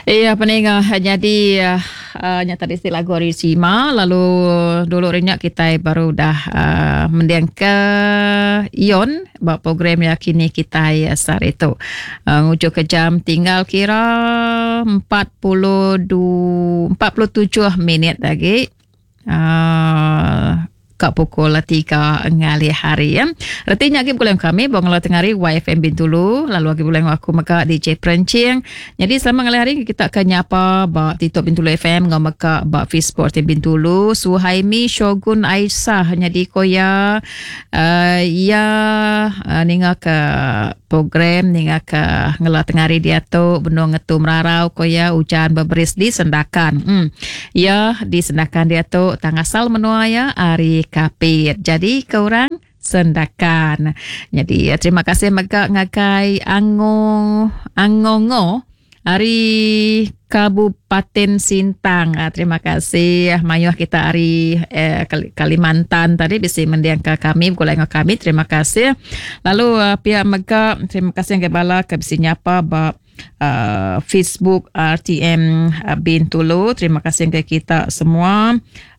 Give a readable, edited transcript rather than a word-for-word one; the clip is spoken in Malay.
Peningah jadi nya tadi istilah Gori Sima lalu dulu rinyak kita baru dah mendiang ke Ion bawa program ya kini kita sar itu ngujuk ke jam tinggal kira 47 minit lagi ke pukul 3 ngali hari ya. Artinya lagi boleh kami bangla tengari YFM Bintulu lalu lagi boleh aku maka DJ Prencing. Jadi selama ngali hari kita akan nyapa ba Tito Bintulu FM ngau maka ba Facebook Bintulu Suhaimi Shogun Aisyah jadi koya ninga ke program ninga ke ngela tengari dia tu beno ngetu merarau koya hujan beberis di sendakan. Ya di sendakan dia tu tangasal menua ya ari kapit. Jadi korang sendakan. Jadi terima kasih mega ngakai Angongo hari Kabupaten Sintang. Terima kasih mayuh kita hari Kalimantan tadi bisa mendiang ke kami goleng kami. Terima kasih. Lalu pihak mega terima kasih yang bala ke bisa nyapa ba Facebook RTM Bintulu. Terima kasih ke kita semua.